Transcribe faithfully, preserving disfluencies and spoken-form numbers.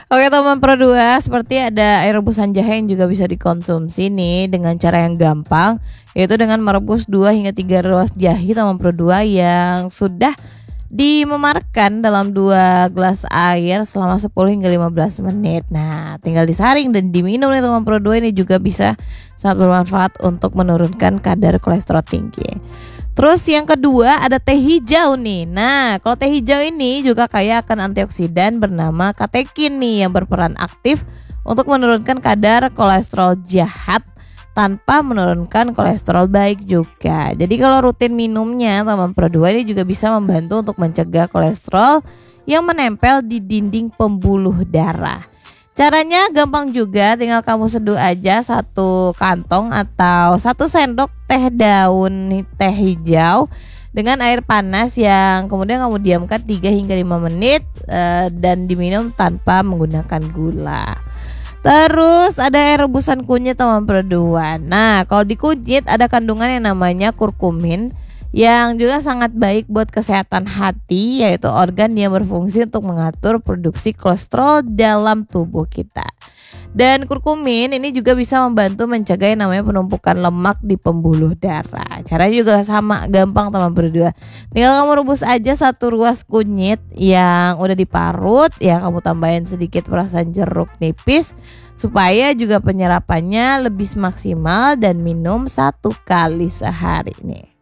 Oke teman Pro dua, seperti ada air rebusan jahe yang juga bisa dikonsumsi nih dengan cara yang gampang, yaitu dengan merebus dua hingga tiga ruas jahe teman Pro dua yang sudah dimemarkan dalam dua gelas air selama sepuluh hingga lima belas menit. Nah, tinggal disaring dan diminum nih teman Pro dua, ini juga bisa sangat bermanfaat untuk menurunkan kadar kolesterol tinggi. Terus yang kedua ada teh hijau nih. Nah, kalau teh hijau ini juga kaya akan antioksidan bernama katekin nih yang berperan aktif untuk menurunkan kadar kolesterol jahat tanpa menurunkan kolesterol baik juga. Jadi kalau rutin minumnya teman Pro dua ini juga bisa membantu untuk mencegah kolesterol yang menempel di dinding pembuluh darah. Caranya gampang juga, tinggal kamu seduh aja satu kantong atau satu sendok teh daun teh hijau dengan air panas yang kemudian kamu diamkan tiga hingga lima menit eh, dan diminum tanpa menggunakan gula. Terus ada air rebusan kunyit teman Pro dua. Nah, kalau di kunyit ada kandungan yang namanya kurkumin yang juga sangat baik buat kesehatan hati, yaitu organ yang berfungsi untuk mengatur produksi kolesterol dalam tubuh kita. Dan kurkumin ini juga bisa membantu mencegah yang namanya penumpukan lemak di pembuluh darah. Caranya juga sama, gampang teman Pro dua. Tinggal kamu rebus aja satu ruas kunyit yang udah diparut, ya kamu tambahin sedikit perasan jeruk nipis supaya juga penyerapannya lebih maksimal dan minum satu kali sehari nih.